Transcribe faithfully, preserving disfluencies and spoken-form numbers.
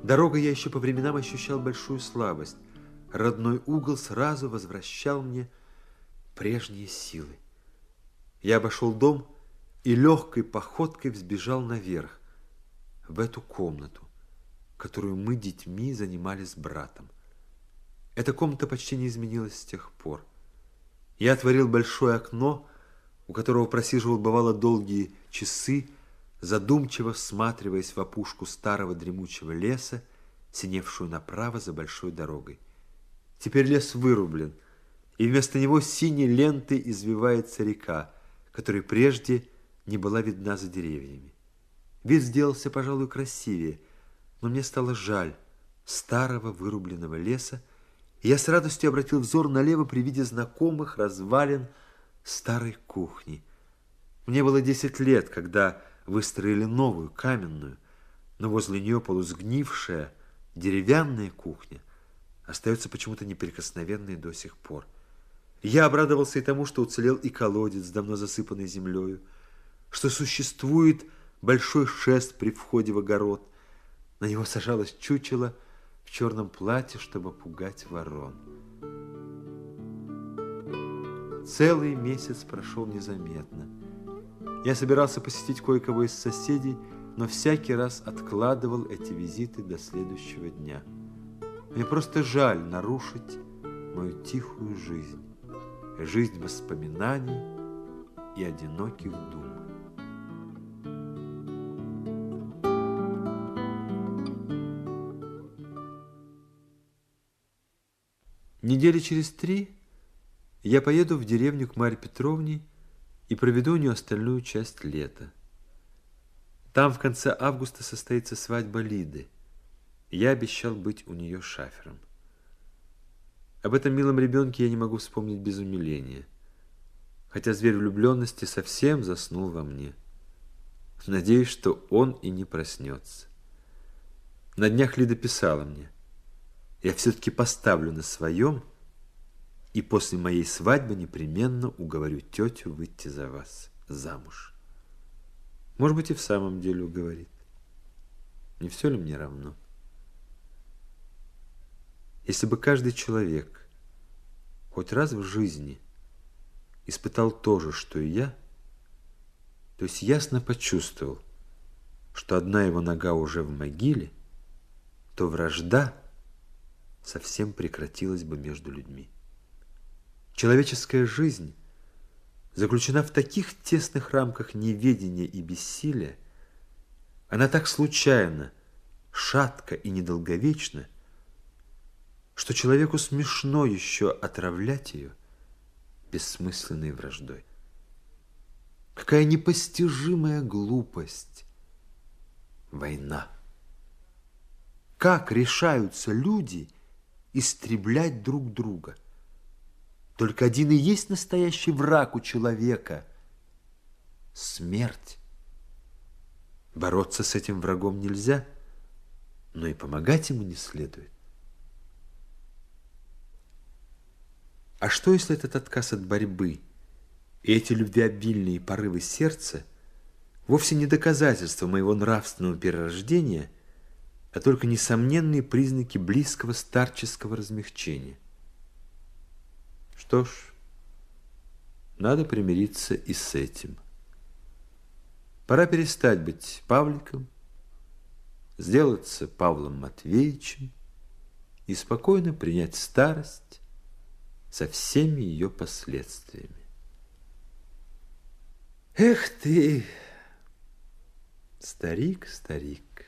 Дорогой я еще по временам ощущал большую слабость. Родной угол сразу возвращал мне прежние силы. Я обошел дом и легкой походкой взбежал наверх, в эту комнату, которую мы детьми занимали с братом. Эта комната почти не изменилась с тех пор. Я отворил большое окно, у которого просиживал бывало долгие часы, задумчиво всматриваясь в опушку старого дремучего леса, синевшую направо за большой дорогой. Теперь лес вырублен, и вместо него синей лентой извивается река, которая прежде не была видна за деревьями. Вид сделался, пожалуй, красивее, но мне стало жаль старого вырубленного леса, и я с радостью обратил взор налево при виде знакомых развалин старой кухни. Мне было десять лет, когда выстроили новую, каменную, но возле нее полусгнившая деревянная кухня остается почему-то неприкосновенной до сих пор. Я обрадовался и тому, что уцелел и колодец, давно засыпанный землею, что существует большой шест при входе в огород. На него сажалось чучело в черном платье, чтобы пугать ворон. Целый месяц прошел незаметно. Я собирался посетить кое-кого из соседей, но всякий раз откладывал эти визиты до следующего дня. Мне просто жаль нарушить мою тихую жизнь, жизнь воспоминаний и одиноких дум. Недели через три я поеду в деревню к Марье Петровне и проведу у нее остальную часть лета. Там в конце августа состоится свадьба Лиды. Я обещал быть у нее шафером. Об этом милом ребенке я не могу вспомнить без умиления, хотя зверь влюбленности совсем заснул во мне. Надеюсь, что он и не проснется. На днях Лида писала мне: я все-таки поставлю на своем, и после моей свадьбы непременно уговорю тетю выйти за вас замуж. Может быть, и в самом деле уговорит. Не все ли мне равно? Если бы каждый человек хоть раз в жизни испытал то же, что и я, то есть ясно почувствовал, что одна его нога уже в могиле, то вражда совсем прекратилась бы между людьми. Человеческая жизнь заключена в таких тесных рамках неведения и бессилия, она так случайна, шатка и недолговечна, что человеку смешно еще отравлять ее бессмысленной враждой. Какая непостижимая глупость война! Как решаются люди истреблять друг друга? Только один и есть настоящий враг у человека – смерть. Бороться с этим врагом нельзя, но и помогать ему не следует. А что, если этот отказ от борьбы и эти любвеобильные порывы сердца вовсе не доказательство моего нравственного перерождения, а только несомненные признаки близкого старческого размягчения? Что ж, надо примириться и с этим. Пора перестать быть Павликом, сделаться Павлом Матвеевичем и спокойно принять старость со всеми ее последствиями. Эх ты, старик, старик!